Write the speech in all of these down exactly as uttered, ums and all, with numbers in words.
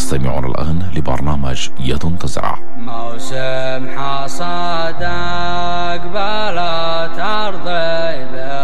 تستمعون الآن لبرنامج يد تزرع. موسم حصاد أقبلت أرضي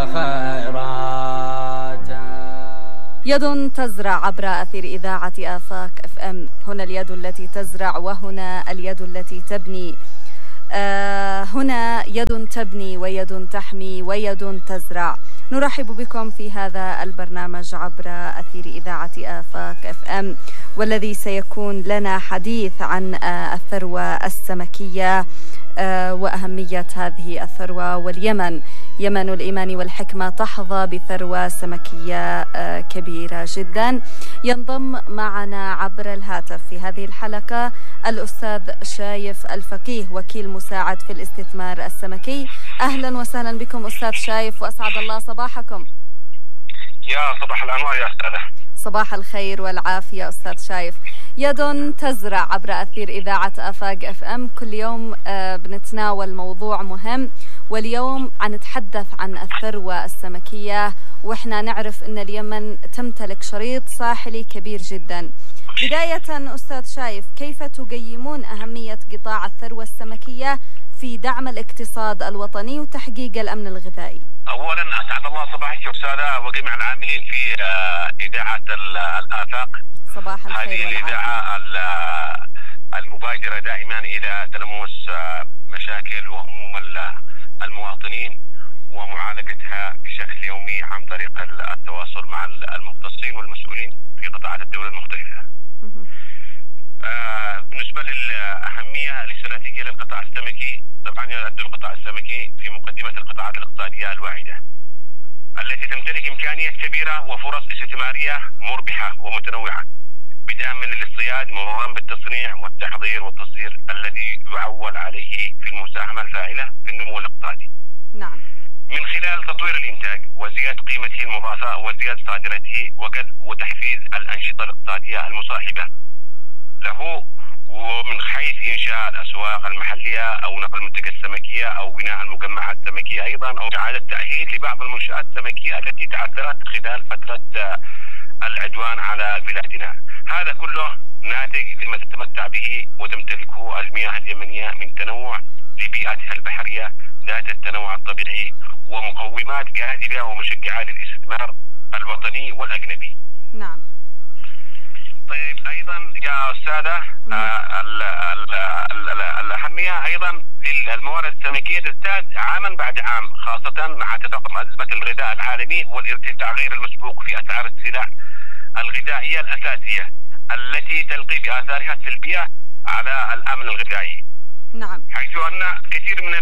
بخيرات. يد تزرع عبر أثير إذاعة آفاق اف ام. هنا اليد التي تزرع وهنا اليد التي تبني. آه هنا يد تبني ويد تحمي ويد تزرع. نرحب بكم في هذا البرنامج عبر أثير إذاعة آفاق اف ام، والذي سيكون لنا حديث عن آه الثروة السمكية آه وأهمية هذه الثروة. واليمن يمن الإيمان والحكمة تحظى بثروة سمكية آه كبيرة جدا. ينضم معنا عبر الهاتف في هذه الحلقة الأستاذ شايف الفقيه، وكيل مساعد في الاستثمار السمكي. أهلا وسهلا بكم أستاذ شايف، وأسعد الله صباحكم. يا صباح الأنوار يا أستاذة. صباح الخير والعافية أستاذ شايف. يد تزرع عبر أثير إذاعة آفاق اف ام. كل يوم آه بنتناول موضوع مهم، واليوم نتحدث عن الثروة السمكية، وإحنا نعرف أن اليمن تمتلك شريط ساحلي كبير جدا. بداية أستاذ شايف، كيف تقيمون أهمية قطاع الثروة السمكية في دعم الاقتصاد الوطني وتحقيق الأمن الغذائي؟ أولا أسعد الله صباحك يا أستاذة وجميع العاملين في إذاعة الآفاق. صباح الخير. هذه الإذاعة المبادرة دائما إلى تلمس مشاكل وهموم المواطنين ومعالجتها بشكل يومي عن طريق التواصل مع المختصين والمسؤولين في قطاعات الدولة المختلفة. آه بالنسبة للأهمية الاستراتيجية للقطاع السمكي، طبعا يعد القطاع السمكي في مقدمة القطاعات الاقتصادية الواعدة التي تمتلك إمكانيات كبيرة وفرص استثمارية مربحة ومتنوعة، بدءا من الاصطياد مرورا بالتصنيع والتحضير والتصدير الذي يعول عليه في المساهمة الفاعلة في النمو الاقتصادي. نعم. من خلال تطوير الإنتاج وزيادة قيمته المضافة وزيادة صادرته وتحفيز الأنشطة الاقتصادية المصاحبة له، ومن حيث إنشاء الأسواق المحلية أو نقل المنتجات السمكية أو بناء المجمعات السمكية أيضا، أو إعادة تأهيل لبعض المنشآت السمكية التي تعثرت خلال فترة العدوان على بلادنا. هذا كله ناتج لما تتمتع به وتمتلكه المياه اليمنية من تنوع لبيئتها البحرية ذات التنوع الطبيعي ومقومات جاذبة ومشجعة للاستثمار الوطني والأجنبي. نعم. طيب أيضا يا أستاذة، آه ال ال ال الأهمية أيضا للموارد السمكية تزداد عاما بعد عام، خاصة مع تفاقم أزمة الغذاء العالمي والارتفاع غير المسبوق في أسعار السلع الغذائية الأساسية التي تلقي بآثارها السلبية على الأمن الغذائي. نعم. حيث أن كثير من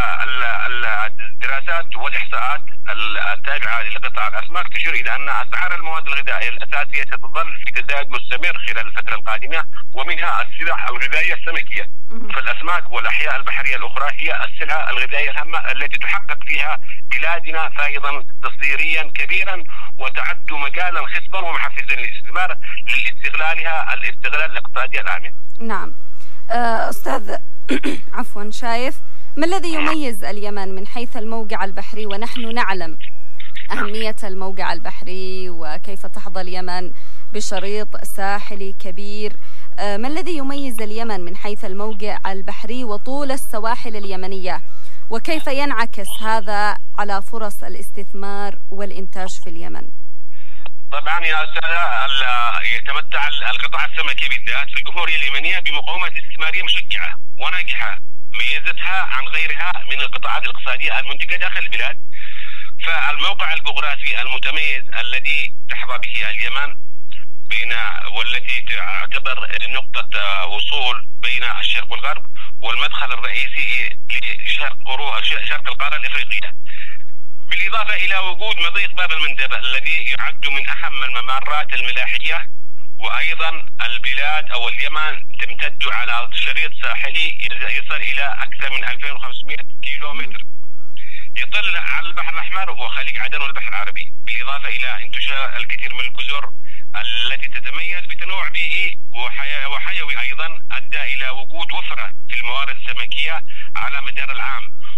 الدراسات والإحصاءات التابعة لقطاع الأسماك تشير إلى أن أسعار المواد الغذائية الأساسية ستظل في تزايد مستمر خلال الفترة القادمة، ومنها السلع الغذائية السمكية. فالأسماك والأحياء البحرية الأخرى هي السلع الغذائية الهامة التي تحقق فيها بلادنا فائضا تصديريا كبيرا وتعد مجالا خصبا ومحفزا للاستثمار لاستغلالها الاستغلال الاقتصادي الآمن. نعم. أستاذ عفوا شايف، ما الذي يميز اليمن من حيث الموقع البحري، ونحن نعلم أهمية الموقع البحري وكيف تحظى اليمن بشريط ساحلي كبير؟ ما الذي يميز اليمن من حيث الموقع البحري وطول السواحل اليمنية، وكيف ينعكس هذا على فرص الاستثمار والإنتاج في اليمن؟ طبعا يا أستاذة، يتمتع القطاع السمكي بالذات في الجمهورية اليمنية بمقومات استثمارية مشجعة وناجحة ميزتها عن غيرها من القطاعات الاقتصادية المنتجة داخل البلاد. فالموقع الجغرافي المتميز الذي تحظى به اليمن بين والتي تعتبر نقطة وصول بين الشرق والغرب والمدخل الرئيسي لشرق شرق القارة الإفريقية، بالإضافة إلى وجود مضيق باب المندبة الذي يعد من أهم الممرات الملاحية. وأيضا البلاد أو اليمن تمتد على شريط ساحلي يصل إلى أكثر من ألفين وخمسمائة كيلو متر يطل على البحر الأحمر وخليج عدن والبحر العربي، بالإضافة إلى انتشار الكثير من الجزر التي تتميز بتنوع بيئي وحيوي أيضا أدى إلى وجود وفرة في الموارد السمكية على مدار العام،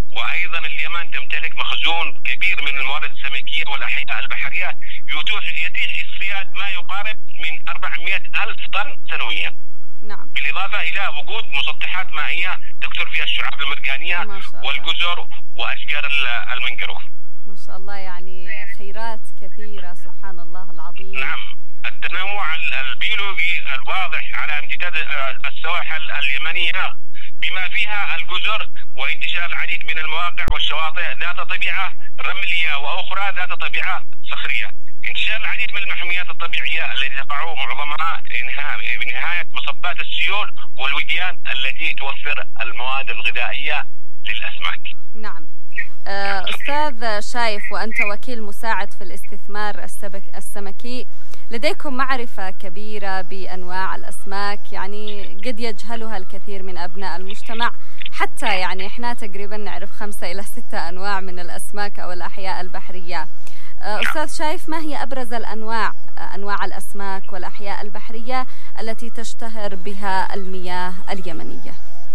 وايضا اليمن تمتلك مخزون كبير من الموارد السمكيه والاحياء البحريه يتيح اصطياد ما يقارب من أربعمائة ألف طن سنويا. نعم. بالاضافه الى وجود مسطحات مائيه تكثر فيها الشعاب المرجانيه والجزر واشجار المنجروف. ما شاء الله، يعني خيرات كثيره سبحان الله العظيم. نعم، التنوع البيولوجي الواضح على امتداد السواحل اليمنيه بما فيها الجزر وانتشار العديد من المواقع والشواطئ ذات طبيعه رمليه واخرى ذات طبيعه صخريه. انتشار العديد من المحميات الطبيعيه التي تقع معظمها بنهايه مصبات السيول والوديان التي توفر المواد الغذائيه للاسماك. نعم. أستاذ شايف، وأنت وكيل مساعد في الاستثمار السمكي، لديكم معرفة كبيرة بأنواع الأسماك يعني قد يجهلها الكثير من أبناء المجتمع، حتى يعني إحنا تقريبا نعرف خمسة إلى ستة أنواع من الأسماك أو الأحياء البحرية. أستاذ شايف، ما هي أبرز الأنواع أنواع الأسماك والأحياء البحرية التي تشتهر بها المياه اليمنية؟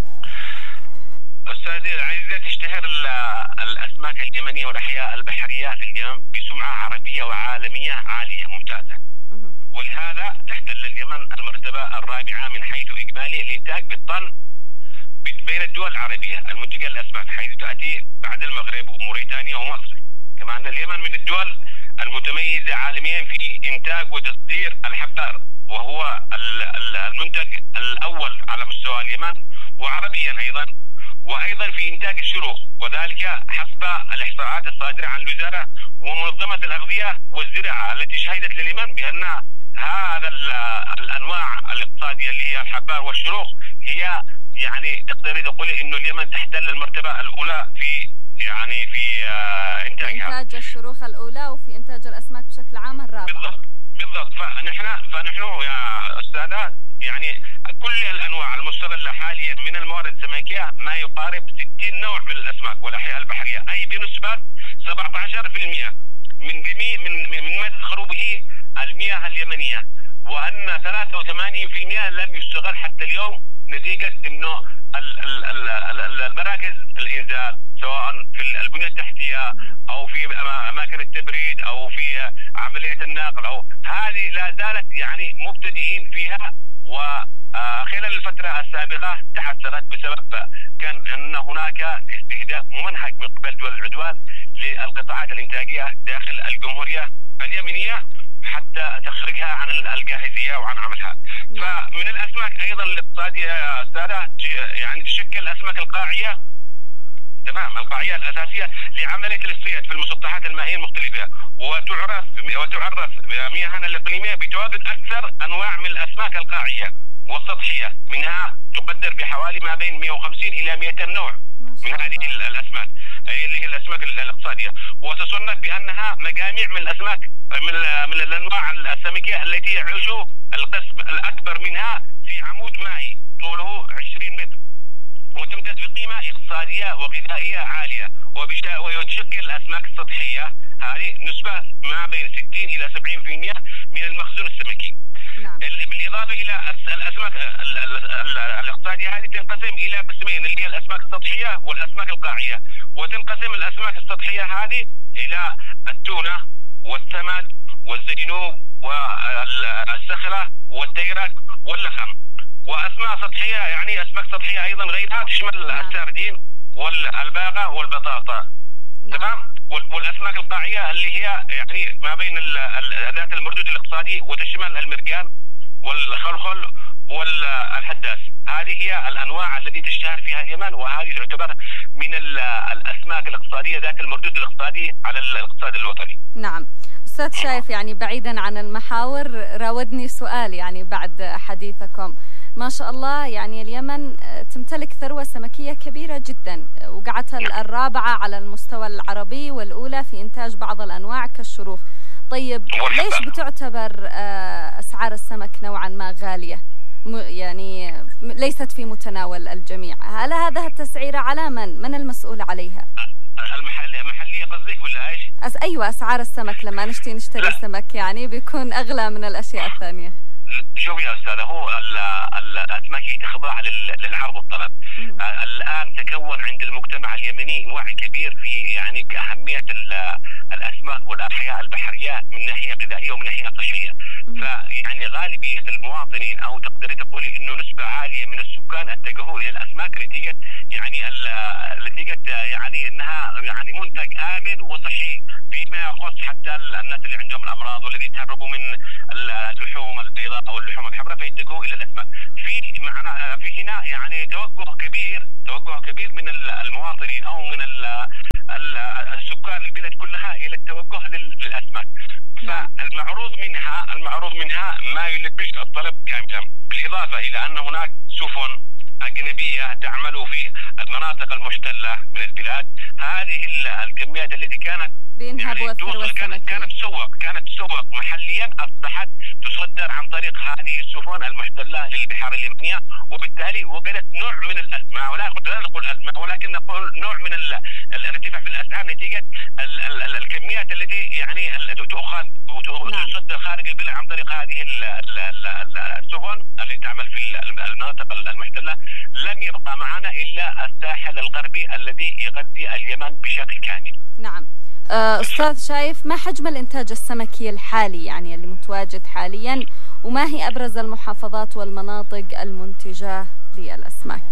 أستاذي العزيزة، تشتهر الأسماك اليمنية والأحياء البحرية في اليمن بسمعة عربية وعالمية عالية ممتازة، ولهذا تحتل اليمن المرتبة الرابعة من حيث إجمالي الإنتاج بالطن بين الدول العربية المنتجة للأسماك، حيث تأتي بعد المغرب وموريتانيا ومصر. كما أن اليمن من الدول المتميزة عالميا في إنتاج وتصدير الحبار، وهو المنتج الأول على مستوى اليمن وعربيا أيضا، وأيضا في إنتاج الشروخ، وذلك حسب الإحصاءات الصادرة عن الوزارة ومنظمة الأغذية والزراعة التي شهدت لليمن بأن هذا الأنواع الاقتصادية اللي هي الحبار والشروخ هي يعني تقدري تقولي إنه اليمن تحتل المرتبة الأولى في يعني في إنتاجها. في إنتاج الشروخ الأولى وفي إنتاج الأسماك بشكل عام الرابعة. بالضبط بالضبط. فنحن فنحن يا أستاذة يعني كل الأنواع المستغلة حاليا من الموارد السمكية ما يقارب ستين نوع من الأسماك والأحياء البحرية، أي بنسبة سبعة عشر بالمئة من جميع من من مادة خروجه المياه اليمنية، وأن ثلاثة وثمانين بالمئة لم يستغل حتى اليوم نتيجة إنه المراكز الإنزال سواء في البنية التحتية أو في أماكن التبريد أو في عملية النقل أو هذه لا زالت يعني مبتدئين فيها، وخلال الفترة السابقة تحسرت بسبب كان أن هناك استهداف ممنهج من قبل دول العدوان للقطاعات الإنتاجية داخل الجمهورية اليمنية حتى تخرجها عن الجاهزية وعن عملها. فمن الأسماك أيضا الاقتصادية يا أستاذة يعني تشكل الأسماك القاعية، تمام، القاعية الأساسية لعملية الاصطياد في المسطحات المائية المختلفة، وتعرف وتعرف مياهنا الإقليمية بتواجد أكثر أنواع من الأسماك القاعية والسطحية، منها تقدر بحوالي ما بين مئة وخمسين إلى مئتين نوع من هذه الأسماك أي اللي هي الأسماك الاقتصادية، وتصنف بأنها مجاميع من الأسماك من من الأنواع السمكية التي يعيش القسم الأكبر منها في عمود مائي طوله عشرين متر، وتمتاز بقيمة اقتصادية وغذائية عالية، وتشكل الأسماك السطحية هذه نسبة ما بين ستين إلى سبعين بالمئة من المخزون السمكي. نعم. بالإضافة إلى الأسماك الاقتصادية هذه تنقسم إلى قسمين اللي هي الأسماك السطحية والأسماك القاعية، وتنقسم الأسماك السطحية هذه إلى التونة والسمد والزينوب والسخرة والديرك واللخم، وأسماك سطحية يعني أسماك سطحية أيضا غيرها تشمل نعم. السردين والباغة والبطاطا. نعم. تمام. والأسماك القاعية اللي هي يعني ما بين ذات المردود الاقتصادي وتشمل المرجان والخلخل والحداس. هذه هي الأنواع التي تشتهر فيها اليمن، وهذه تعتبر من الأسماك الاقتصادية ذات المردود الاقتصادي على الاقتصاد الوطني. نعم. أستاذ شايف، يعني بعيدا عن المحاور راودني سؤال يعني بعد حديثكم. ما شاء الله يعني اليمن تمتلك ثروة سمكية كبيرة جدا، وقعتها الرابعة على المستوى العربي والأولى في إنتاج بعض الأنواع كالشروخ. طيب ليش بتعتبر أسعار السمك نوعا ما غالية؟ يعني ليست في متناول الجميع. هل هذا التسعير على من؟ من المسؤول عليها؟ المحلية محلية قصدك ولا ايش؟ أس أيوة، أسعار السمك لما نشتري نشتري سمك يعني بيكون أغلى من الأشياء الثانية. شوف يا أستاذ، هو الأسماك تخضع للعرض والطلب. الآن تكون عند المجتمع اليمني وعي كبير في يعني بأهمية الأسماك والأحياء البحرية من ناحية غذائية ومن ناحية صحية. فيعني غالبية المواطنين أو تقدري تقولي إنه نسبة عالية من السكان اتجهوا إلى الأسماك نتيجة يعني نتيجة يعني إنها يعني منتج آمن وصحي فيما يخص حتى الناس اللي عندهم الأمراض والذي يتهربوا من اللحوم البيضاء أو اللحوم الحمراء فيتجهوا إلى الأسماك. في معنا في هنا يعني توجه كبير توجه كبير من المواطنين أو من السكان البلاد كلها إلى التوجه للأسماك. فالمعروض منها المعروض منها ما يلبش الطلب كاملا، بالإضافة إلى أن هناك سفن أجنبية تعمل في المناطق المحتلة من البلاد. هذه الكميات التي كانت يعني كانت كانت تسوق كانت تسوق محليا أصبحت تصدر عن طريق هذه السفن المحتلة للبحار اليمنية، وبالتالي وجدت نوع من الأزمة، ولا نقول أزمة ولكن نقول نوع من الارتفاع في الأسعار نتيجة ال ال ال الكميات التي يعني تؤخذ وتصدر خارج البلاد عن طريق هذه ال ال ال السفن التي تعمل في المناطق المحتلة. لم يبقى معنا إلا الساحل الغربي الذي يغذي اليمن بشكل كامل. نعم. أستاذ شايف، ما حجم الإنتاج السمكي الحالي يعني اللي متواجد حاليا، وما هي أبرز المحافظات والمناطق المنتجة للأسماك؟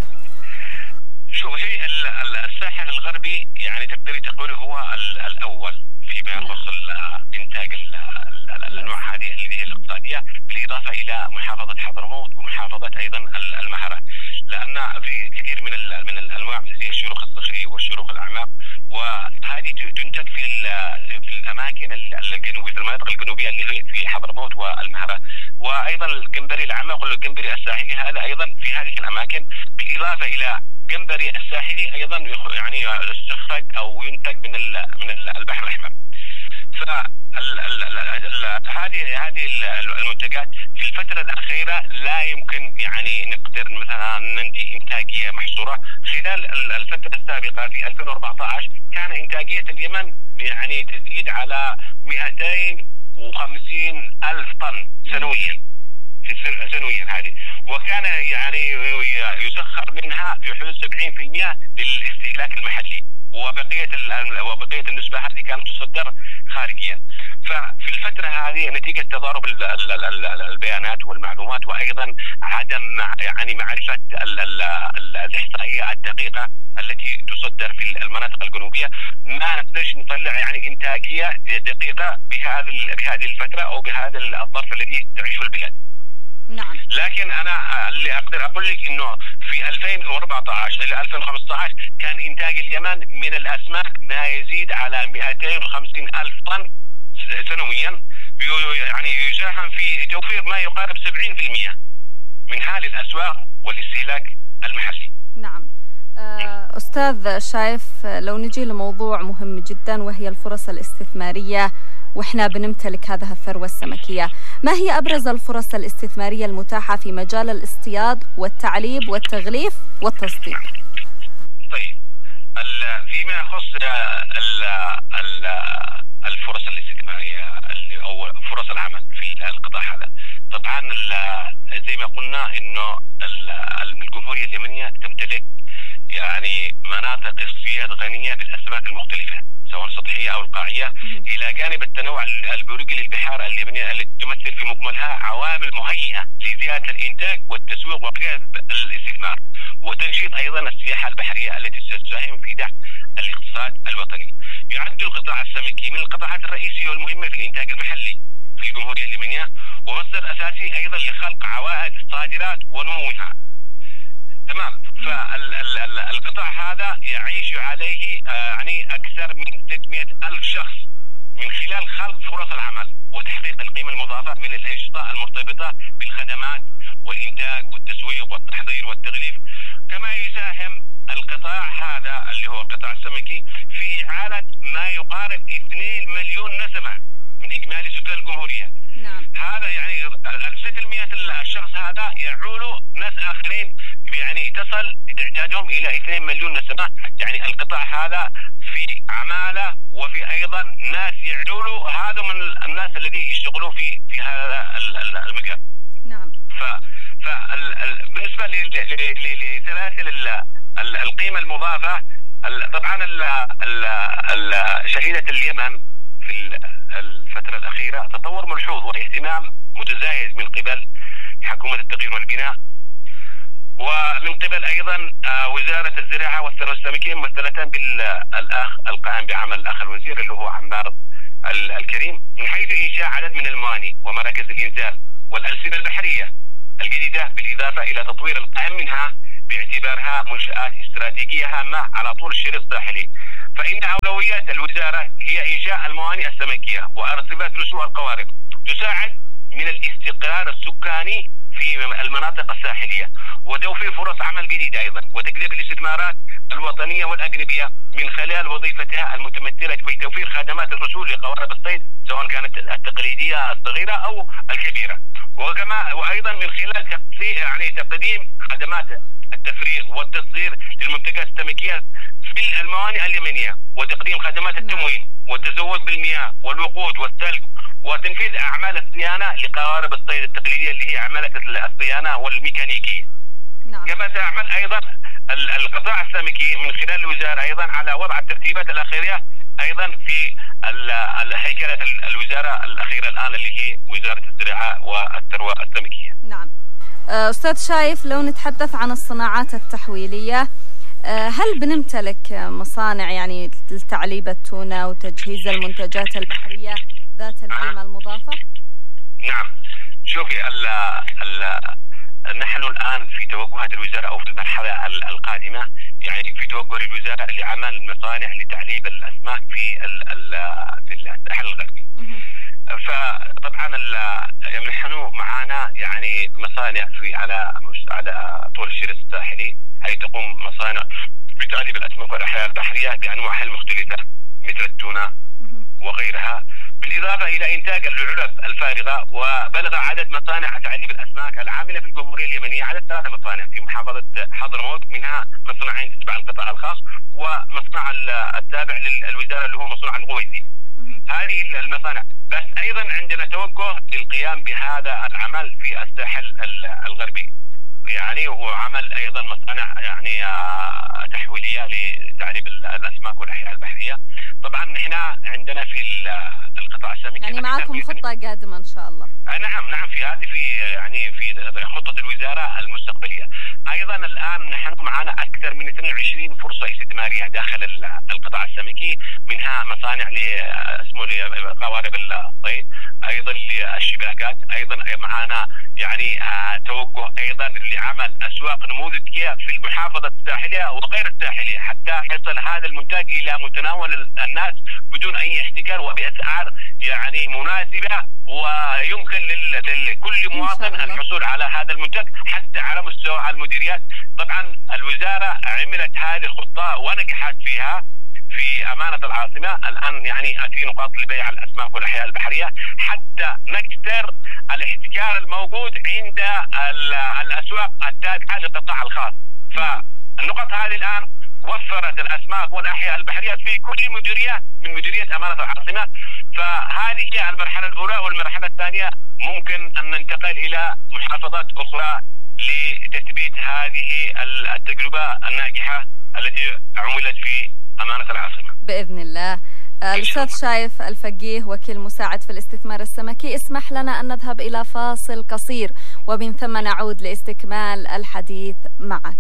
شو هي الساحل الغربي يعني تقدري تقولي هو الأول فيما يخص إنتاج الأنواع هذه اللي هي الاقتصادية، بالإضافة إلى محافظة حضرموت ومحافظة أيضا المهرة، لأن في كثير من من الأنواع زي الشروخ الصخري والشروخ الأعماق، وهذه تنتج في في الأماكن الجنوبية في المناطق الجنوبية اللي هي في حضرموت والمهرة، وأيضا الجمبري الأعماق والجمبري الساحلي هذا أيضا في هذه الأماكن، بالإضافة إلى جمبري الساحلي أيضا يعني يستخرج أو ينتج من من البحر الأحمر. ف هذه هذه المنتجات في الفترة الأخيرة لا يمكن يعني نقدر مثلا ندي إنتاجية محصورة. خلال الفترة السابقة في ألفين وأربعة عشر كان إنتاجية اليمن يعني تزيد على مئتين وخمسين ألف طن سنويا في سنويا هذه، وكان يعني يسخر منها في حدود سبعين بالمئة للاستهلاك المحلي، وبقية وبقية النسبة هذه كانت تصدر خارجيا. ففي الفترة هذه نتيجة تضارب البيانات والمعلومات وأيضا عدم يعني معرفة الإحصائية الدقيقة التي تصدر في المناطق الجنوبية، ما نقدرش نطلع يعني إنتاجية دقيقة بهذه بهذه الفترة أو بهذا الظرف الذي تعيشه البلاد. نعم. لكن أنا اللي أقدر أقول لك إنه في ألفين وأربعة عشر إلى ألفين وخمسة عشر كان إنتاج اليمن من الأسماك ما يزيد على مئتين وخمسين ألف طن سنويا، يعني يساهم في توفير ما يقارب سبعين بالمئة من حال الأسواق والاستهلاك المحلي. نعم. أستاذ شايف، لو نجي لموضوع مهم جدا وهي الفرص الاستثمارية، وإحنا بنمتلك هذه الثروة السمكية، ما هي أبرز الفرص الاستثمارية المتاحة في مجال الاصطياد والتعليب والتغليف والتصدير؟ طيب، فيما يخص الفرص الاستثمارية أو فرص العمل في القطاع هذا، طبعا زي ما قلنا إنه الجمهورية اليمنية تمتلك يعني مناطق اصطياد غنية بالأسماك المختلفة سواء سطحية أو القاعية، إلى جانب التنوع البيولوجي للبحار اليمنية التي تمثل في مجملها عوامل مهيئة لزيادة الإنتاج والتسويق وجذب الاستثمار وتنشيط أيضا السياحة البحرية التي ستساهم في دعم الاقتصاد الوطني. يعد القطاع السمكي من القطاعات الرئيسية والمهمة في الإنتاج المحلي في الجمهورية اليمنية، ومصدر أساسي أيضا لخلق عوائد الصادرات ونموها. تمام. فالقطاع هذا يعيش عليه يعني أكثر من ستمئة ألف شخص من خلال خلق فرص العمل وتحقيق القيمة المضافة من الأنشطة المرتبطة بالخدمات والإنتاج والتسويق والتحضير والتغليف. كما يساهم القطاع هذا اللي هو القطاع السمكي في إعالة ما يقارب اثنين مليون نسمة من إجمالي سكان الجمهورية. نعم. هذا يعني ستمئة الشخص هذا يعول ناس آخرين يعني تصل تعدادهم إلى اثنين مليون نسمة. يعني القطاع هذا في عمالة وفي أيضا ناس يعولوا، هذا من الناس الذي يشتغلوا في في هذا المجال. نعم. لسلاسل القيمة المضافة. طبعا شهيدة اليمن في الفترة الأخيرة تطور ملحوظ واهتمام متزايد من قبل حكومة التغيير والبناء، ومن قبل أيضا وزارة الزراعة والثروة السمكية ممثلة بالأخ القائم بعمل الأخ الوزير اللي هو عمار الكريم، من حيث إنشاء عدد من الموانئ ومراكز الإنزال والألسنة البحرية الجديدة، بالإضافة إلى تطوير القائم منها باعتبارها منشآت استراتيجية هامة على طول الشريط الساحلي. فإن أولويات الوزارة هي إنشاء الموانئ السمكية وأرصفة لسوء القوارب تساعد من الاستقرار السكاني في المناطق الساحلية، وتوفير فرص عمل جديدة أيضا، وتجذب الاستثمارات الوطنية والأجنبية من خلال وظيفتها المتمثلة في توفير خدمات الرسول لقوارب الصيد سواء كانت التقليدية الصغيرة أو الكبيرة، وكما وأيضا من خلال يعني تقديم خدمات التفريغ والتصدير للمنتجات السمكية في الموانئ اليمنية، وتقديم خدمات التموين والتزود بالمياه والوقود والثلج، وتنفيذ أعمال الصيانة لقوارب الصيد التقليدية اللي هي عمالة الصيانة والميكانيكية. نعم. كما تعمل أيضا القطاع السمكي من خلال الوزارة أيضا على وضع الترتيبات الأخيرة أيضا في هيكلة الوزارة الأخيرة الآن اللي هي وزارة الزراعة والثروة السمكية. نعم. أستاذ شايف، لو نتحدث عن الصناعات التحويلية، هل بنمتلك مصانع يعني لتعليب التونة وتجهيز المنتجات البحرية ذات القيمة المضافة؟ نعم. شوفي ال ال نحن الآن في توجهات الوزارة أو في المرحلة القادمة، يعني في توجه الوزارة لعمل مصانع لتعليب الأسماك في ال ال في الساحل الغربي. فطبعا نحن معانا يعني مصانع في على على طول الشريط الساحلي، هي تقوم مصانع بتعليب الأسماك والأحياء البحرية بأنواعها المختلفة مثل التونة وغيرها، بالإضافة إلى إنتاج اللعلب الفارغة. وبلغ عدد مصانع تعليب الأسماك العاملة في الجمهورية اليمنية عدد ثلاثة مصانع في محافظة حضرموت، منها مصنعين تبع القطاع الخاص ومصنع التابع للوزارة اللي هو مصنع الغويزي. هذه المصانع بس أيضا عندنا توجه للقيام بهذا العمل في الساحل الغربي، يعني وعمل أيضا مصانع يعني تحويلية لتعليب الأسماك والأحياء البحرية. طبعا نحن عندنا في القطاع السمكي يعني معكم خطة قادمة إن شاء الله. نعم نعم في هذه في يعني في خطة الوزارة المستقبلية. أيضا الآن نحن معنا أكثر من اثنين وعشرين فرصة استثمارية داخل القطاع السمكي، منها مصانع اسمه لقوارب الصيد، أيضا للشباكات، أيضا معنا يعني توجه أيضا لعمل أسواق نموذجية في المحافظة الساحلية وغير الساحلية حتى يصل هذا المنتج إلى متناول الناس بدون أي احتكار وبأسعار يعني مناسبة، ويمكن لكل مواطن الحصول على هذا المنتج حتى على مستوى المديريات. طبعا الوزارة عملت هذه الخطة ونجحت فيها في أمانة العاصمة. الآن يعني في نقاط لبيع الأسماك والأحياء البحرية حتى نكسر الاحتكار الموجود عند الأسواق التابعة للقطاع الخاص. فالنقط هذه الآن وفرت الأسماك والأحياء البحرية في كل مديرية من مديرية أمانة العاصمة. فهذه هي المرحلة الأولى، والمرحلة الثانية ممكن أن ننتقل إلى محافظات أخرى لتثبيت هذه التجربة الناجحة التي عملت في أمانة العاصمة بإذن الله. الأستاذ شايف الفقيه وكيل مساعد في الاستثمار السمكي، اسمح لنا أن نذهب إلى فاصل قصير ومن ثم نعود لاستكمال الحديث معك.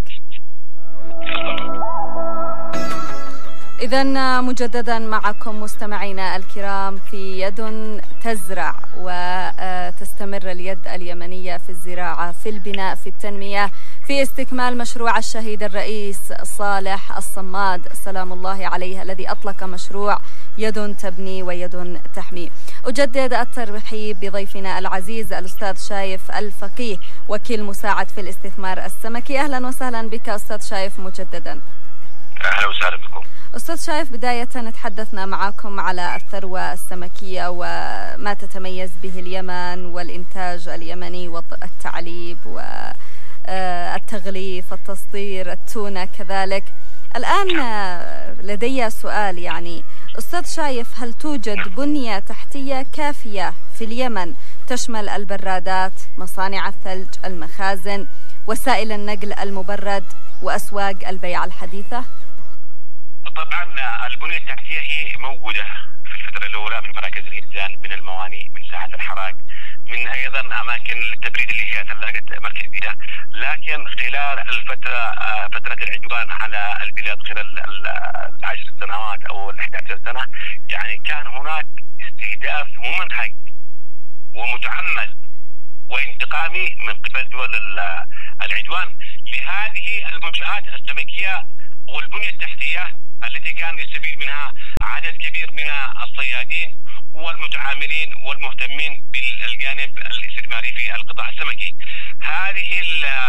إذن مجددا معكم مستمعينا الكرام في يد تزرع، وتستمر اليد اليمنية في الزراعة، في البناء، في التنمية، في استكمال مشروع الشهيد الرئيس صالح الصماد سلام الله عليه الذي أطلق مشروع يد تبني ويد تحمي. أجدد الترحيب بضيفنا العزيز الأستاذ شايف الفقيه وكيل مساعد في الاستثمار السمكي. أهلا وسهلا بك أستاذ شايف مجددا. أهلا وسهلا بكم أستاذ شايف. بداية تحدثنا معكم على الثروة السمكية وما تتميز به اليمن والإنتاج اليمني والتعليب والتغليف، التصدير، التونة كذلك. الآن لدي سؤال، يعني أستاذ شايف، هل توجد بنية تحتية كافية في اليمن تشمل البرادات، مصانع الثلج، المخازن، وسائل النقل المبرد وأسواق البيع الحديثة؟ طبعا البنية التحتية هي موجودة في الفترة الأولى من مراكز الإنزال، من الموانئ، من ساحة الحراق، من أيضا أماكن التبريد اللي هي ثلاجة مركزية. لكن خلال الفترة فترة العدوان على البلاد خلال العشر سنوات أو الأحد عشر سنة، يعني كان هناك استهداف ممنهج ومتعمد وانتقامي من قبل دول العدوان لهذه المنشآت السمكية والبنية التحتية التي كان يستفيد منها عدد كبير من الصيادين والمتعاملين والمهتمين بالجانب الاستثماري في القطاع السمكي. هذه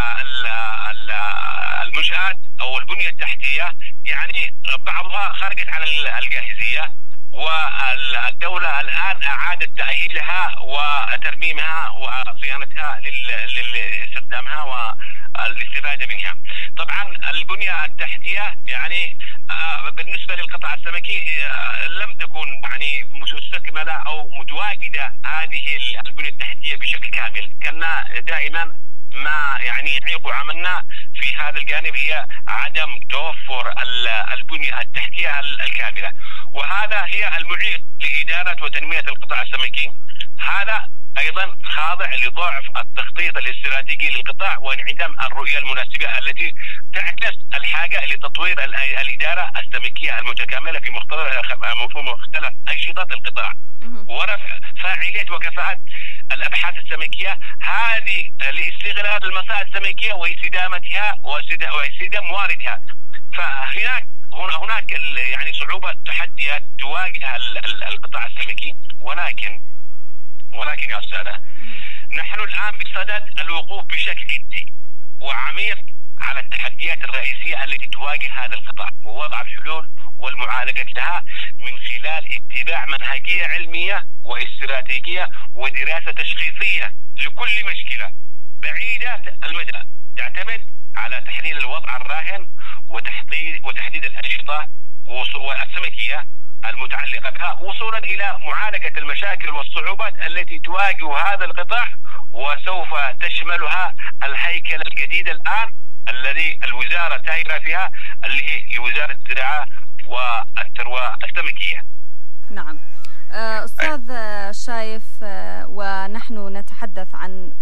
المنشآت أو البنية التحتية يعني بعضها خرجت عن الجاهزية، والدولة الآن أعادت تأهيلها وترميمها وصيانتها لاستخدامها والاستفادة منها. طبعا البنية التحتية يعني بالنسبة للقطاع السمكي لم تكن يعني مستكملة أو متواجدة هذه البنية التحتية بشكل كامل. كنا دائما ما يعني يعيق عملنا في هذا الجانب هي عدم توفر البنية التحتية الكاملة، وهذا هي المعيق لإدارة وتنمية القطاع السمكي. هذا أيضا خاضع لضعف التخطيط الاستراتيجي للقطاع وانعدام الرؤية المناسبة التي تعكس الحاجة لتطوير الإدارة السمكية المتكاملة في مختلف أنشطة القطاع ورفع فاعلية وكفاءة الأبحاث السمكية هذه لاستغلال المسائل السمكية واستدامتها واستدام مواردها. فهناك هناك يعني صعوبة تحديات تواجه القطاع السمكي، ولكن ولكن يا أستاذة نحن الآن بصدد الوقوف بشكل جدي وعميق على التحديات الرئيسية التي تواجه هذا القطاع ووضع الحلول والمعالجة لها من خلال اتباع منهجية علمية واستراتيجية ودراسة تشخيصية لكل مشكلة بعيدة المدى تعتمد على تحليل الوضع الراهن وتحديد وتحديد الأنشطة السمكية المتعلقة بها وصولا إلى معالجة المشاكل والصعوبات التي تواجه هذا القطاع، وسوف تشملها الهيكل الجديد الآن الذي الوزارة سائرة فيها اللي هي وزارة الزراعة والثروة السمكية. نعم أستاذ شايف، ونحن نتحدث عن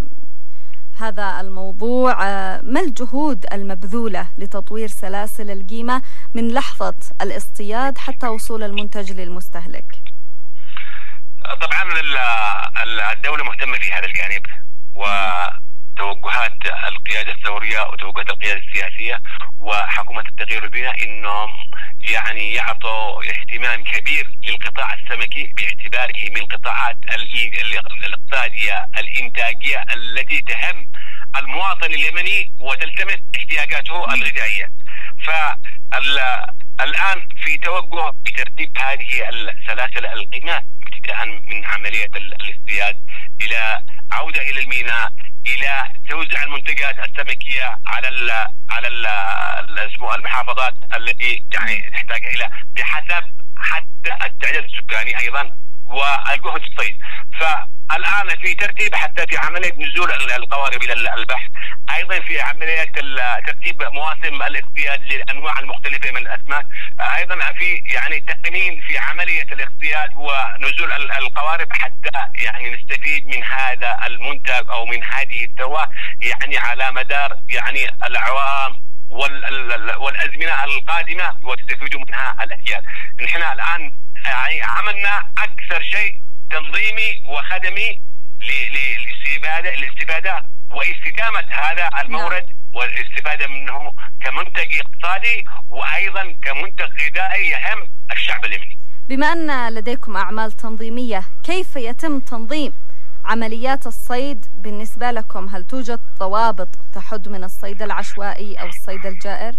هذا الموضوع، ما الجهود المبذولة لتطوير سلاسل القيمة من لحظة الاصطياد حتى وصول المنتج للمستهلك؟ طبعا الدولة مهتمة في هذا الجانب، وتوجهات القيادة الثورية وتوجهات القيادة السياسية وحكومة التغيير البيئي انهم يعني يعطوا اهتمام كبير للقطاع السمكي باعتباره من القطاعات الاقتصادية الإنتاجية التي تهم المواطن اليمني وتلتمس احتياجاته الغذائية. فالآن في توجه بترتيب هذه السلاسل القيمة ابتداء من عملية الاصطياد إلى عودة إلى الميناء إلى توزيع المنتجات السمكية على ال على ال اسمه المحافظات التي يعني تحتاج إلى بحسب حتى التعداد السكاني أيضا والجهد الصيد. فالآن في ترتيب حتى في عملية نزول القوارب إلى البحر، أيضا في عملية ترتيب مواسم الاصطياد للأنواع المختلفة من الأسماك، أيضا في يعني تقنين في عملية الاصطياد ونزول القوارب حتى يعني نستفيد من هذا المنتج أو من هذه الثروة يعني على مدار يعني الأعوام والأزمنة القادمة وتستفيدوا منها الأجيال. نحن الآن يعني عملنا أكثر شيء تنظيمي وخدمي للاستفادة الاستفادة واستدامة هذا المورد والاستفادة منه كمنتج اقتصادي وأيضا كمنتج غذائي يهم الشعب اليمني. بما أن لديكم أعمال تنظيمية، كيف يتم تنظيم عمليات الصيد بالنسبة لكم؟ هل توجد ضوابط تحد من الصيد العشوائي أو الصيد الجائر؟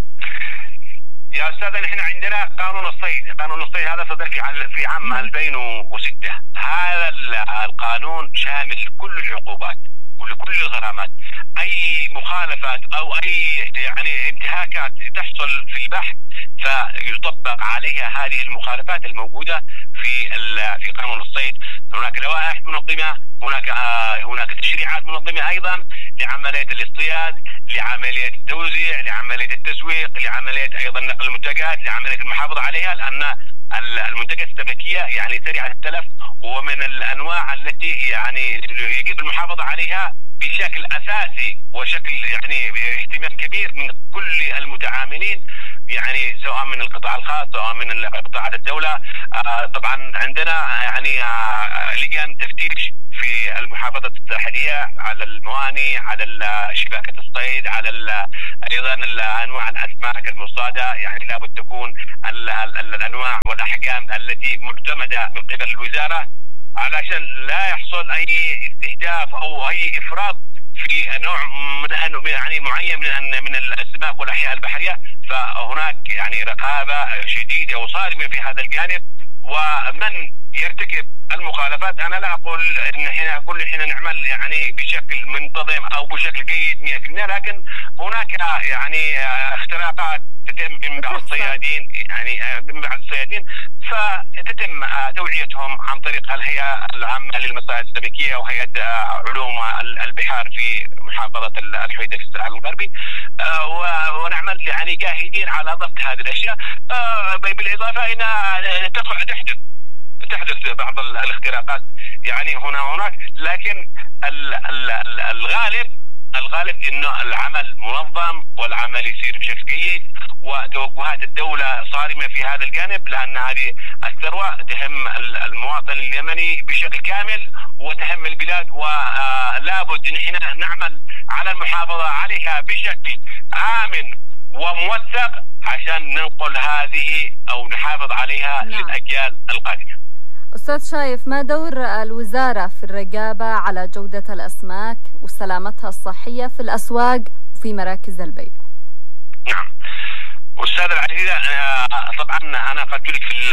يا أستاذ نحن عندنا قانون الصيد، قانون الصيد هذا صدر في عام ألفين وستة. هذا القانون شامل لكل العقوبات ولكل الغرامات، أي مخالفات أو أي يعني انتهاكات تحصل في البحر فيطبق عليها هذه المخالفات الموجودة في في قانون الصيد. هناك لوائح منظمة هناك هناك تشريعات منظمة أيضا لعملية الاصطياد، لعملية التوزيع، لعملية التسويق، لعملية أيضا نقل المنتجات، لعملية المحافظة عليها، لأن المنتجات السمكية يعني سريعة التلف ومن الأنواع التي يعني يجب المحافظة عليها بشكل أساسي وشكل يعني اهتمام كبير من كل المتعاملين، يعني سواء من القطاع الخاص سواء من قطاعات الدولة. آه طبعا عندنا يعني آه لجان تفتيش في المحافظة الساحلية على المواني، على شبكة الصيد، على أيضا أنواع الأسماك المصادة، يعني لابد تكون ال ال الأنواع والأحجام التي معتمدة من قبل الوزارة علشان لا يحصل أي استهداف أو أي إفراط في نوع يعني معين من من الأسماك والأحياء البحرية. فهناك يعني رقابة شديدة وصارمة في هذا الجانب، ومن يرتكب المخالفات أنا لا أقول إن إحنا كل حين نعمل يعني بشكل منتظم أو بشكل جيد مئة بالمئة، لكن هناك يعني اختراقات تتم من بعض الصيادين يعني من بعض الصيادين فتتم توعيتهم عن طريق الهيئة العامة للمصائد السمكية وهيئة علوم البحار في محافظة الحويدة في الساحل الغربي، ونعمل يعني جاهدين على ضبط هذه الأشياء، بالإضافة إلى تحدث تحدث بعض الاختراقات يعني هنا وهناك، لكن الغالب الغالب انه العمل منظم والعمل يصير بشكل جيد، وتوجهات الدولة صارمة في هذا الجانب، لأن هذه الثروة تهم المواطن اليمني بشكل كامل وتهم البلاد، ولابد نحن نعمل على المحافظة عليها بشكل آمن وموثق عشان ننقل هذه أو نحافظ عليها نعم. للأجيال القادمة. أستاذ شايف، ما دور الوزارة في الرقابة على جودة الأسماك وسلامتها الصحية في الأسواق وفي مراكز البيع؟ نعم أستاذ العزيزة، طبعا أنا قلت لك في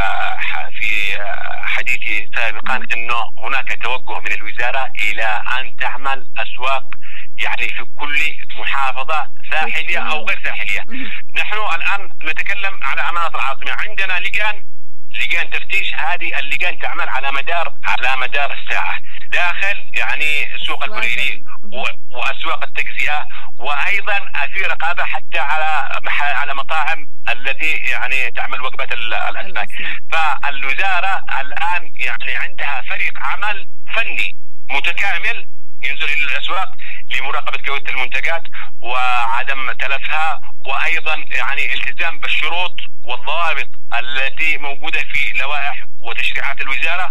في حديثي سابقا أنه هناك توجه من الوزارة إلى أن تعمل أسواق يعني في كل محافظة ساحلية أو غير ساحلية. نحن الآن نتكلم على أمانة العاصمة، عندنا لجان لجان تفتيش، هذه اللجان تعمل على مدار على مدار الساعة داخل يعني سوق البريري وأسواق التجزئة، وأيضا في رقابة حتى على على مطاعم التي يعني تعمل وجبة الأسماك. فالوزارة الآن يعني عندها فريق عمل فني متكامل ينزل إلى الأسواق لمراقبة جودة المنتجات وعدم تلفها، وأيضا يعني التزام بالشروط والضوابط التي موجودة في لوائح وتشريعات الوزارة،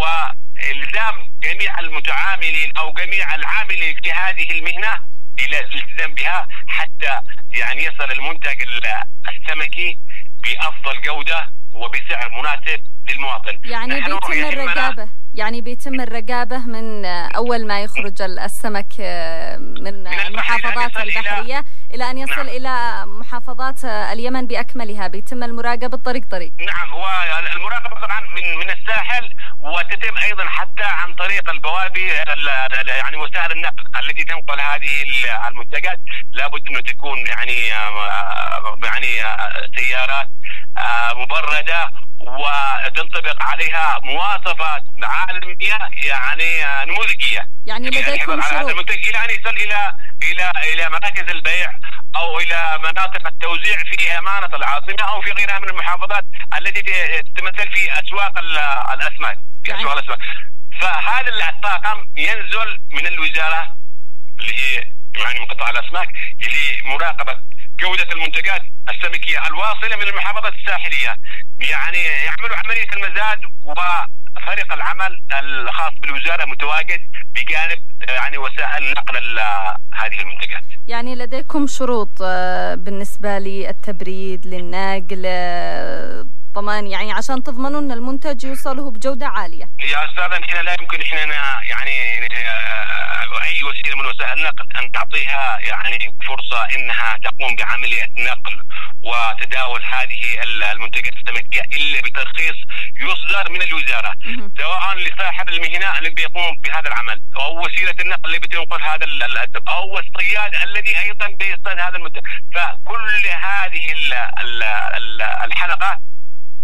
والزام جميع المتعاملين أو جميع العاملين في هذه المهنة إلى الالتزام بها حتى يعني يصل المنتج السمكي بأفضل جودة وبسعر مناسب للمواطن. يعني بيتم الرقابة يعني بيتم الرقابة من أول ما يخرج السمك من, من المحافظات البحرية إلى أن يصل نعم. إلى محافظات اليمن بأكملها، بيتم المراقبة طريق طريق. نعم، والمراقبة طبعا من من الساحل، وتتم أيضا حتى عن طريق البوابي يعني وسائل النقل التي تنقل هذه المنتجات، لابد أنه تكون يعني يعني سيارات مبردة وتنطبق عليها مواصفات عالمية يعني نموذجية، يعني لديكم شروط المنتج إلى أن يصل إلى إلى إلى مراكز البيع أو إلى مناطق التوزيع في أمانة العاصمة أو في غيرها من المحافظات التي تتمثل في أسواق الأسماك في أسواق يعني. الأسماك. فهذا الطاقم ينزل من الوزارة اللي هي يعني من قطاع الأسماك لمراقبة جودة المنتجات السمكية الواصلة من المحافظات الساحلية، يعني يعملوا عملية المزاد، وفريق العمل الخاص بالوزارة متواجد بجانب يعني وسائل نقل هذه المنتجات. يعني لديكم شروط بالنسبة للتبريد للنقل ضمان، يعني عشان تضمنوا ان المنتج يوصله بجودة عالية. يا أستاذ، نحن لا يمكن احنا يعني اي وسيلة من وسائل النقل ان تعطيها يعني فرصة انها تقوم بعملية نقل وتداول هذه المنتجات السمكية الا بترخيص يصدر من الوزارة، سواء لصاحب المهنة اللي بيقوم بهذا العمل او وسيلة النقل اللي بتنقل هذا او الصياد الذي ايضا بيصطاد هذا المنتج. فكل هذه الحلقة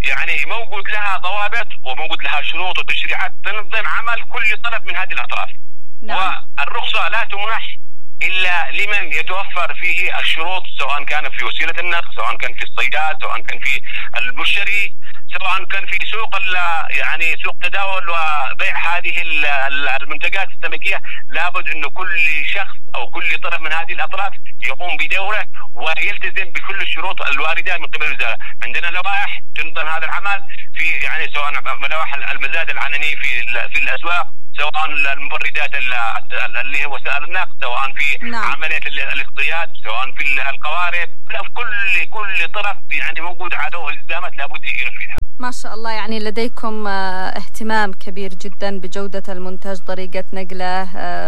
يعني موجود لها ضوابط وموجود لها شروط وتشريعات تنظم عمل كل طرف من هذه الأطراف. نعم. والرخصة لا تمنح إلا لمن يتوفر فيه الشروط، سواء كان في وسيلة النقل، سواء كان في الصياد، سواء كان في المشتري، سواء كان في سوق يعني سوق تداول وبيع هذه المنتجات السمكية. لابد أنه كل شخص أو كل طرف من هذه الأطراف يقوم بدوره ويلتزم بكل الشروط الواردة من قبل الوزارة. عندنا لوائح تنظم هذا العمل في يعني سواء لوائح المزاد العلني في في الأسواق، سواء المبردات اللي هي وسائل النقل، سواء في نعم. عملية الاصطياد، سواء في القوارب، كل كل طرف يعني موجود عليه التزامات لابد ينفذها. ما شاء الله، يعني لديكم اهتمام كبير جدا بجودة المنتج، طريقة نقله،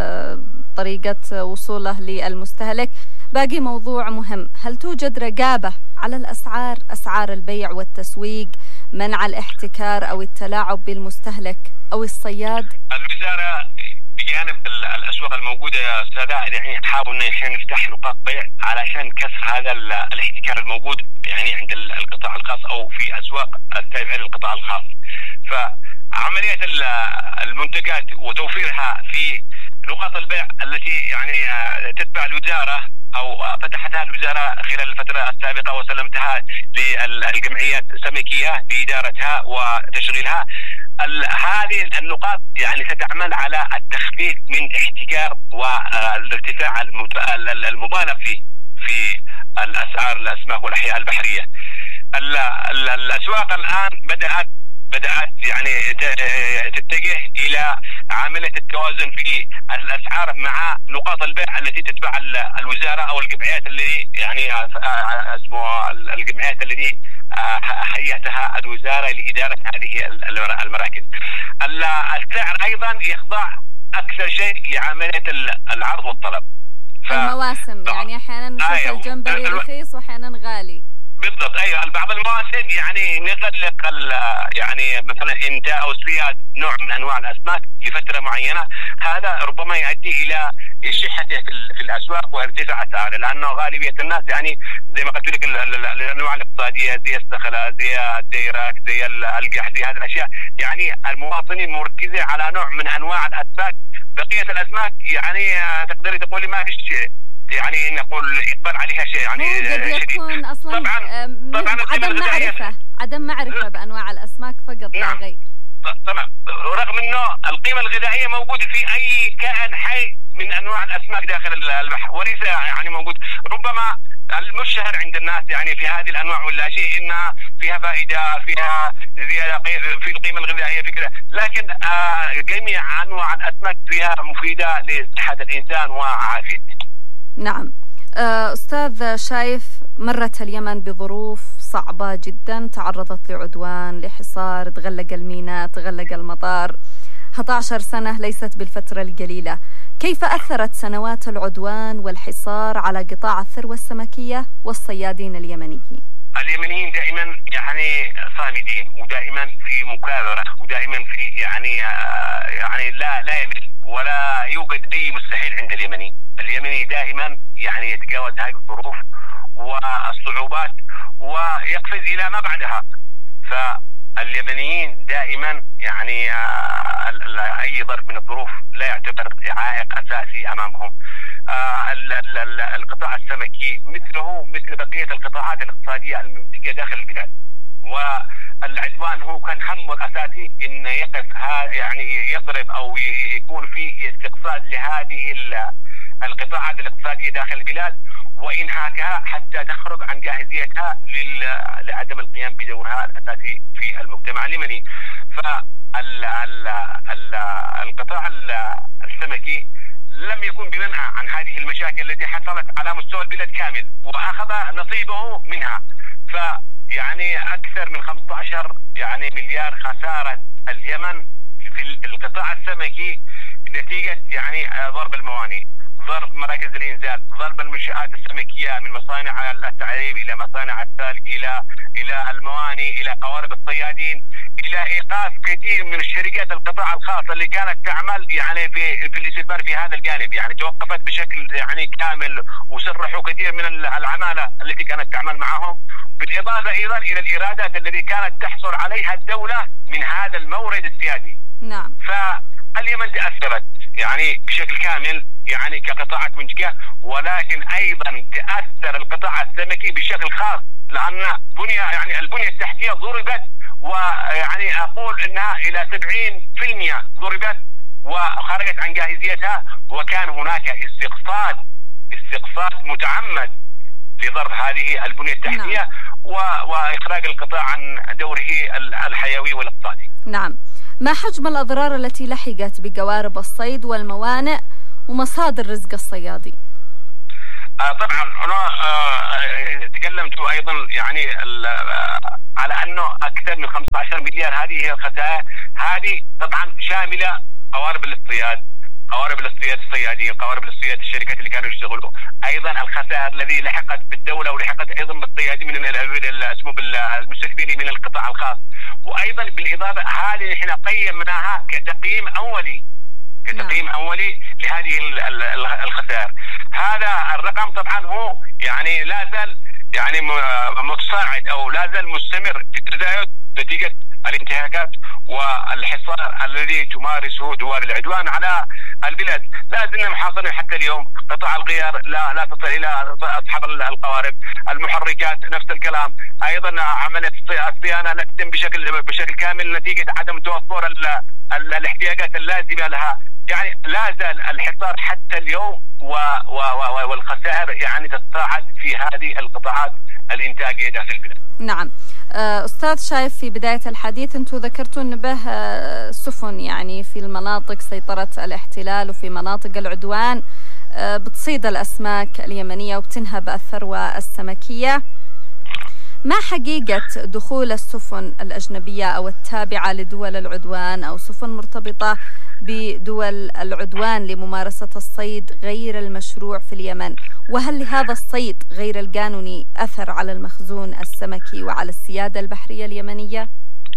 طريقة وصوله للمستهلك. باقي موضوع مهم، هل توجد رقابة على الأسعار، أسعار البيع والتسويق، منع الاحتكار أو التلاعب بالمستهلك أو الصياد؟ الوزارة بجانب الأسواق الموجودة يا سادة يعني نحاول إن نفتح نقاط بيع علشان كسر هذا الاحتكار الموجود يعني عند القطاع الخاص أو في أسواق التابعة للقطاع الخاص. فعملية المنتجات وتوفيرها في نقاط البيع التي يعني تتبع الوزارة أو فتحتها الوزارة خلال الفترة السابقة وسلمتها للجمعيات السمكية بإدارتها وتشغيلها. هذه النقاط يعني ستعمل على التخفيف من احتكار والارتفاع المبالغ فيه في الأسعار الأسماك والأحياء البحرية. الأسواق الآن بدأت بدأت يعني تتجه إلى عملية التوازن في الأسعار مع نقاط البيع التي تتبع الوزارة أو الجمعيات اللي يعني اسمه الجمعيات التي هيئتها الوزارة لإدارة هذه المراكز. السعر أيضا يخضع أكثر شيء لعملية العرض والطلب. المواسم يعني أحيانا نشوف أيوة. الجمبري رخيص وأحيانا غالي. بالضبط ايوه، بعض المواسم يعني نغلق يعني مثلا انتاج او اصطياد نوع من انواع الاسماك لفتره معينه، هذا ربما يؤدي الى شحته في الاسواق وارتفاع اسعاره، لانه غالبيه الناس يعني زي ما قلت لك الانواع الاقتصاديه زي السخله زي الديرك زي القح زي هذه الاشياء، يعني المواطنين مركزه على نوع من انواع الاسماك. بقيه الاسماك يعني تقدري تقولي ما فيش يعني نقول إقبال عليها شيء يعني قد يكون أصلا طبعا طبعا عدم معرفة عدم معرفة بأنواع الأسماك فقط لا نعم. غير. طبعا رغم أنه القيمة الغذائية موجودة في أي كائن حي من أنواع الأسماك داخل البحر، وليس يعني موجود ربما المشهر عند الناس يعني في هذه الأنواع ولا شيء إنها فيها فائدة، فيها زيادة في القيمة الغذائية في كذا، لكن آه جميع أنواع الأسماك فيها مفيدة لصحة الإنسان وعافيته. نعم. أستاذ شايف، مرت اليمن بظروف صعبة جدا، تعرضت لعدوان، لحصار، تغلق الميناء، تغلق المطار. أحد عشر سنة ليست بالفترة القليلة. كيف أثرت سنوات العدوان والحصار على قطاع الثروة السمكية والصيادين اليمنيين؟ اليمنيين دائما يعني صامدين ودائما في مكابرة ودائما في يعني يعني لا لا يمل ولا يوجد أي مستحيل عند اليمني. اليمني دائما يعني يتجاوز هذه الظروف والصعوبات ويقفز إلى ما بعدها. فاليمنيين دائما يعني أي ضرب من الظروف لا يعتبر عائق أساسي أمامهم. القطاع السمكي مثله مثل بقية القطاعات الاقتصادية المنتجة داخل البلاد، والعدوان هو كان همه الأساسي إن يقف يعني يضرب أو يكون في استقصاد لهذه القطاعات الاقتصادية داخل البلاد وإنهاكها حتى تخرج عن جاهزيتها لعدم القيام بدورها الأساسي في المجتمع اليمني. فالقطاع السمكي لم يكن بمنع عن هذه المشاكل التي حصلت على مستوى البلاد كامل وأخذ نصيبه منها. فيعني أكثر من خمسة عشر يعني مليار خسارة اليمن في القطاع السمكي نتيجة يعني ضرب الموانئ، ضرب مراكز الإنزال، ضرب المنشآت السمكية من مصانع التعريب إلى مصانع السالك إلى إلى الموانئ إلى قوارب الصيادين، إلى إيقاف كثير من الشركات القطاع الخاص اللي كانت تعمل يعني في في الاستثمار في هذا الجانب، يعني توقفت بشكل يعني كامل وسرحوا كثير من العمالة التي كانت تعمل معهم بالإضافة أيضا إلى الإيرادات التي كانت تحصل عليها الدولة من هذا المورد السيادي. نعم. فاليمن تأثرت يعني بشكل كامل يعني كقطاعات منتجة، ولكن أيضا تأثر القطاع السمكي بشكل خاص، لأن بنية يعني البنية التحتية ضربت، ويعني أقول أنها إلى سبعين بالمئة ضربت وخرجت عن جاهزيتها، وكان هناك استقصاد استقصاد متعمد لضرب هذه البنية التحتية. نعم. وإخراج القطاع عن دوره الحيوي والاقتصادي. نعم. ما حجم الأضرار التي لحقت بقوارب الصيد والموانئ ومصادر رزق الصيادين؟ آه طبعا أنا آه تكلمت أيضا يعني آه على أنه أكثر من خمسة عشر مليار هذه هي الخسائر. هذه طبعا شاملة قوارب الاصطياد، قوارب الاصطياد الصيادين، قوارب الاصطياد الشركات اللي كانوا يشتغلوا، ايضا الخسائر الذي لحقت بالدوله ولحقت ايضا بالصيادين من اسمه بالمستثمرين من القطاع الخاص. وايضا بالاضافه هذه نحن قيمناها كتقييم اولي كتقييم اولي لهذه الخسائر. هذا الرقم طبعا هو يعني لا زال يعني متصاعد او لا زال مستمر في التزايد نتيجه الانتهاكات والحصار الذي تمارسه دول العدوان على البلاد. لا زلنا محاصرين حتى اليوم. قطاع الغيار لا لا تصل الى اصحاب القوارب، المحركات نفس الكلام، ايضا عمليه الصيانه لا تتم بشكل بشكل كامل نتيجه عدم توفر ال ال الاحتياجات اللازمه لها. يعني لا زال الحصار حتى اليوم و و و والخسائر يعني تتصاعد في هذه القطاعات الانتاجيه داخل البلاد. نعم. أستاذ شايف، في بداية الحديث أنتم ذكرتوا نبه سفن يعني في المناطق سيطرة الاحتلال وفي مناطق العدوان بتصيد الأسماك اليمنية وبتنهب الثروة السمكية. ما حقيقة دخول السفن الأجنبية أو التابعة لدول العدوان أو سفن مرتبطة بدول العدوان لممارسة الصيد غير المشروع في اليمن؟ وهل لهذا الصيد غير القانوني أثر على المخزون السمكي وعلى السيادة البحرية اليمنية؟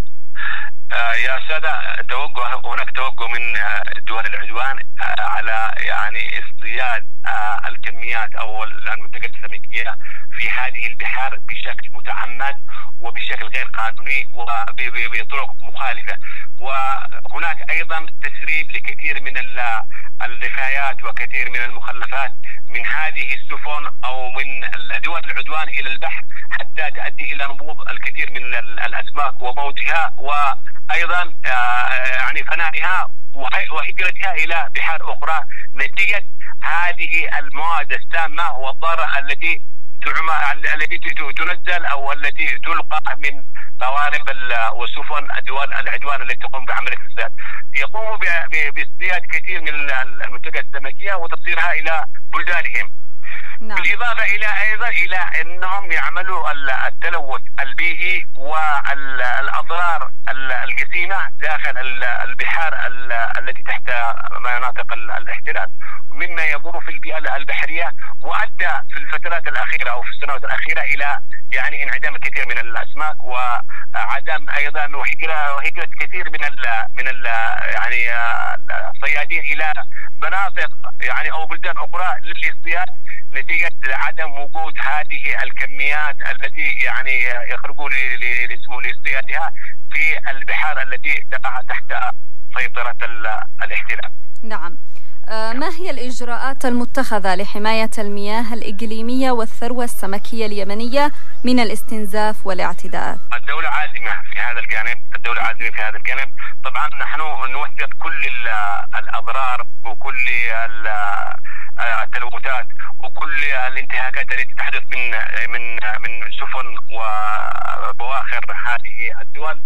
آه يا سادة، توجه هناك توجه من دول العدوان آه على يعني اصطياد آه الكميات أو المنتجات السمكية في هذه البحار بشكل متعمد وبشكل غير قانوني وبطرق مخالفة. وهناك أيضا تسريب لكثير من النفايات وكثير من المخلفات من هذه السفن أو من دول العدوان إلى البحر حتى تؤدي إلى نبوض الكثير من الأسماك وموتها، وأيضا يعني فنائها وهجرتها إلى بحار أخرى نتيجة هذه المواد السامة والضارة التي التي تنزل أو التي تلقى من قوارب وسفن دول العدوان التي تقوم بعملية الاصطياد. يقوموا باصطياد كثير من المنتجات السمكية وتصديرها إلى بلدانهم. نعم. بالإضافة إلى أيضا إلى أنهم يعملوا التلوث البيئي والأضرار الجسيمة داخل البحار التي تحت مناطق الاحتلال، مما يضر في البيئة البحرية، وأدى في الفترات الأخيرة أو في السنوات الأخيرة إلى يعني انعدام الكثير من الأسماك وعدم أيضا وهجرة وهجرة كثير من ال من ال يعني الصيادين إلى مناطق يعني أو بلدان أخرى للاصطياد نتيجة عدم وجود هذه الكميات التي يعني يخرجون لاصطيادها في البحار التي تقع تحت سيطرة الاحتلال. نعم. ما هي الإجراءات المتخذة لحماية المياه الإقليمية والثروة السمكية اليمنية من الاستنزاف والاعتداءات؟ الدولة عازمة في هذا الجانب، الدولة عازمة في هذا الجانب. طبعا نحن نوثق كل الأضرار وكل التلوثات وكل الانتهاكات التي تحدث من من من سفن وبواخر هذه الدول،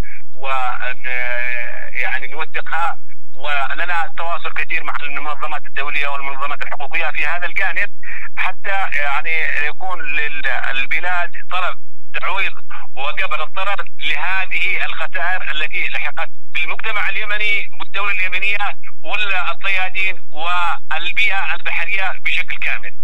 ويعني نوثقها، ولنا تواصل كثير مع المنظمات الدولية والمنظمات الحقوقية في هذا الجانب حتى يعني يكون للبلاد طلب تعويض وجبر الضرر لهذه الخسائر التي لحقت بالمجتمع اليمني والدولة اليمنية والصيادين والبيئة البحرية بشكل كامل.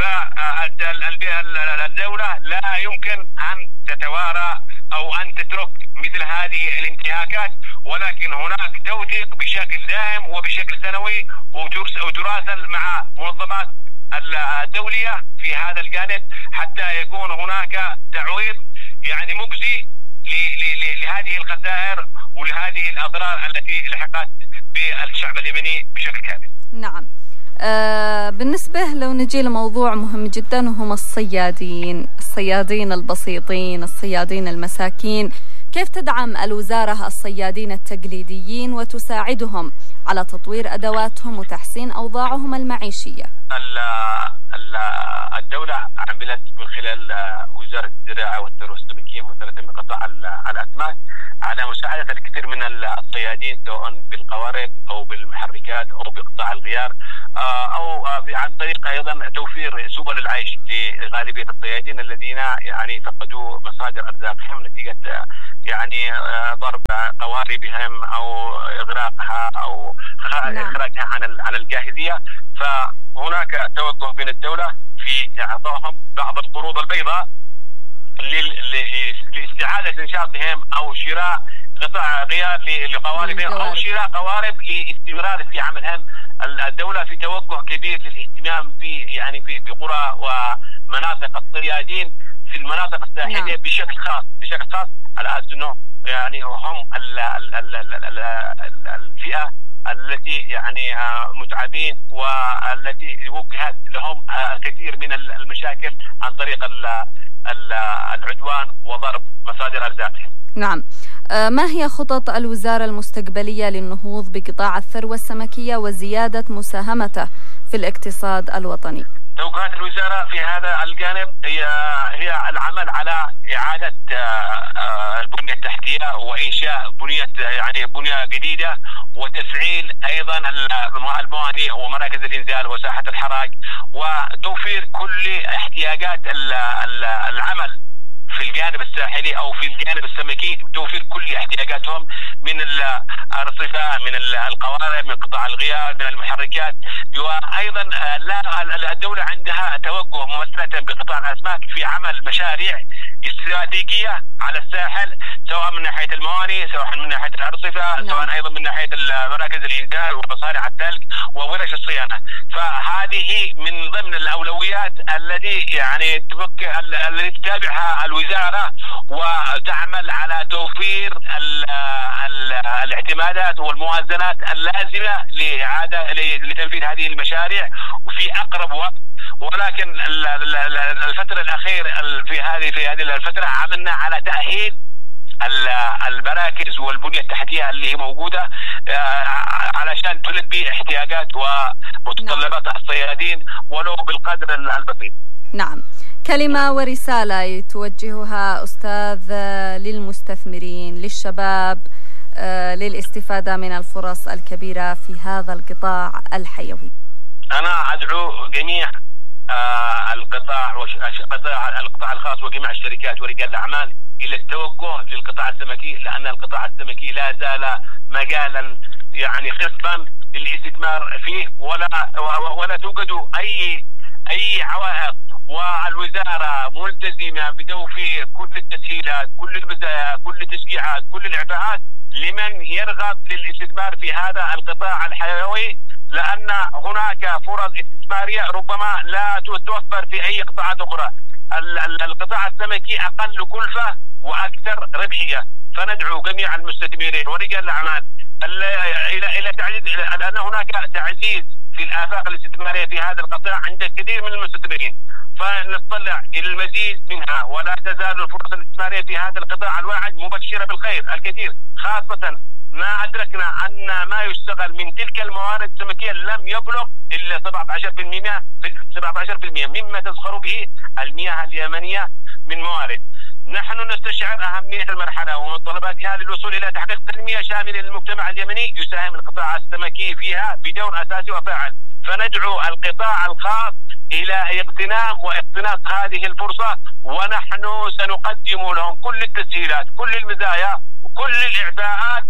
فالدولة لا يمكن أن تتوارى أو أن تترك مثل هذه الانتهاكات، ولكن هناك توثيق بشكل دائم وبشكل سنوي وتراسل مع منظمات الدولية في هذا الجانب حتى يكون هناك تعويض يعني مجزي لهذه الخسائر ولهذه الأضرار التي لحقت بالشعب اليمني بشكل كامل. نعم. آه بالنسبة لو نجي لموضوع مهم جدا وهم الصيادين الصيادين البسيطين الصيادين المساكين، كيف تدعم الوزارة الصيادين التقليديين وتساعدهم على تطوير أدواتهم وتحسين أوضاعهم المعيشية؟ الدولة عملت من خلال وزارة الزراعة والثروة السمكية مثلثا بقطاع الأسماك على مساعدة الكثير من الصيادين سواء بالقوارب أو بالمحركات أو بقطاع الغيار أو عن طريق أيضا توفير سبل العيش لغالبية الصيادين الذين يعني فقدوا مصادر أرزاقهم نتيجة يعني ضرب قواربهم أو إغراقها أو إخراجها عن عن الجاهزية. فهناك توجه من الدولة في إعطائهم بعض القروض البيضاء لاستعادة نشاطهم أو شراء قطع غيار لقواربهم أو شراء قوارب لاستمرار في عملهم. الدولة في توجه كبير للاهتمام في يعني في بقرى ومناطق الصيادين في المناطق الساحلية بشكل خاص بشكل خاص على أساس أنه يعني هم الفئة التي يعني متعبين والتي وجهت لهم كثير من المشاكل عن طريق العدوان وضرب مصادر أرزاقهم. نعم. ما هي خطط الوزارة المستقبلية للنهوض بقطاع الثروة السمكية وزيادة مساهمته في الاقتصاد الوطني؟ توجهات الوزارة في هذا الجانب هي هي العمل على إعادة البنية التحتية وإنشاء بنية يعني بنية جديدة وتفعيل أيضا الموانئ ومراكز الإنزال وساحة الحراج وتوفير كل احتياجات العمل في الجانب الساحلي أو في الجانب السمكي، توفير كل احتياجاتهم من الأرصفة من القوارب من قطاع الغيار من المحركات. وأيضا لا الدولة عندها توجه ممثلة بقطاع الأسماك في عمل مشاريع استراتيجية على الساحل سواء من ناحية الموانئ سواء من ناحية الأرصفة نعم. سواء أيضا من ناحية مراكز الإنزال ومصانع الثلج وورش الصيانة. فهذه من ضمن الأولويات التي يعني تفك التي تتابعها الوزارة وتعمل على توفير ال ال الاعتمادات والموازنات اللازمة لإعادة لتنفيذ هذه المشاريع وفي أقرب وقت. ولكن الفترة الأخيرة في هذه في هذه الفترة عملنا على تأهيل المراكز والبنية التحتية اللي هي موجودة علشان تلبي احتياجات ومتطلبات نعم. الصيادين ولو بالقدر البسيط. نعم. كلمة ورسالة توجهها أستاذ للمستثمرين للشباب للاستفادة من الفرص الكبيرة في هذا القطاع الحيوي. أنا أدعو جميع القطاع وقطاع القطاع الخاص وجميع الشركات ورجال الأعمال إلى التوجه للقطاع السمكي لأن القطاع السمكي لا زال مجالا يعني خصبا للاستثمار فيه ولا ولا توجد أي أي عوائق. والوزارة ملتزمة بتوفير كل التسهيلات كل المزايا كل التشجيعات كل الإعفاءات لمن يرغب للاستثمار في هذا القطاع الحيوي لأن هناك فرص استثمارية ربما لا توفر في أي قطاعات أخرى. القطاع السمكي أقل كلفة وأكثر ربحية. فندعو جميع المستثمرين ورجال الأعمال إلى إلى تعزيز لأن هناك تعزيز في الآفاق الاستثمارية في هذا القطاع عند كثير من المستثمرين فنطلع إلى المزيد منها ولا تزال الفرص الاستثمارية في هذا القطاع الواعد مبشرة بالخير الكثير خاصة ما أدركنا أن ما يشتغل من تلك الموارد السمكية لم يبلغ إلا سبعة عشر بالمئة سبعة عشر بالمئة مما تزخر به المياه اليمنية من موارد. نحن نستشعر أهمية المرحلة ومتطلباتها للوصول إلى تحقيق تنمية شاملة للمجتمع اليمني يساهم القطاع السمكي فيها بدور أساسي وفاعل. فندعو القطاع الخاص إلى اغتنام واقتناص هذه الفرصة ونحن سنقدم لهم كل التسهيلات كل المزايا وكل الإعفاءات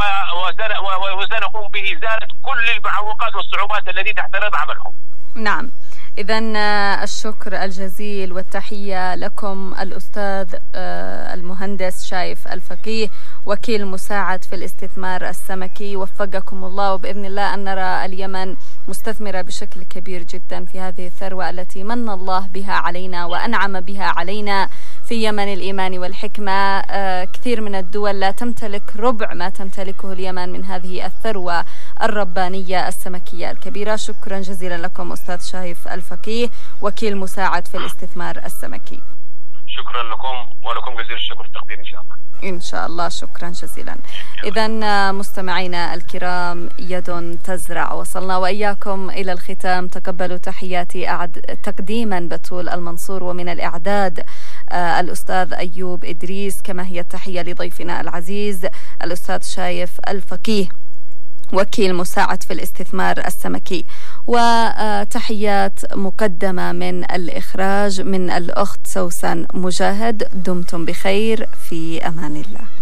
وسنقوم بإزالة كل المعوقات والصعوبات التي تحترض عملهم. نعم. إذن الشكر الجزيل والتحية لكم الأستاذ المهندس شايف الفقيه وكيل مساعد في الاستثمار السمكي. وفقكم الله وبإذن الله أن نرى اليمن مستثمرة بشكل كبير جدا في هذه الثروة التي من الله بها علينا وأنعم بها علينا في يمن الإيمان والحكمة. كثير من الدول لا تمتلك ربع ما تمتلكه اليمن من هذه الثروة الربانية السمكية الكبيرة. شكرا جزيلا لكم أستاذ شايف الفقيه، وكيل مساعد في الاستثمار السمكي. شكرا لكم ولكم جزيل الشكر والتقدير إن شاء الله. إن شاء الله، شكرا جزيلا. إذن مستمعينا الكرام، يد تزرع، وصلنا وإياكم إلى الختام. تقبلوا تحياتي أعد تقديما بتول المنصور، ومن الإعداد آه الأستاذ أيوب إدريس، كما هي التحية لضيفنا العزيز الأستاذ شايف الفقيه، وكيل مساعد في الاستثمار السمكي، وتحيات مقدمة من الإخراج من الأخت سوسن مجاهد. دمتم بخير، في أمان الله.